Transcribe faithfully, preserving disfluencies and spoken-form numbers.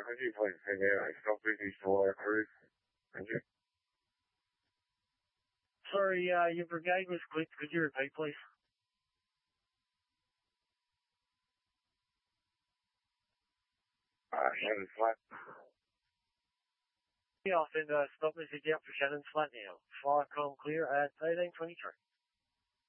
Uh, could you please send out a stop busy to all our crews? Thank you. Sorry, uh, your brigade was clipped. Could you repeat, please? Uh, Shannon Flat. Yeah, I'll send a stop message out for Shannon's Flat now. Fire com clear at eighteen twenty-three.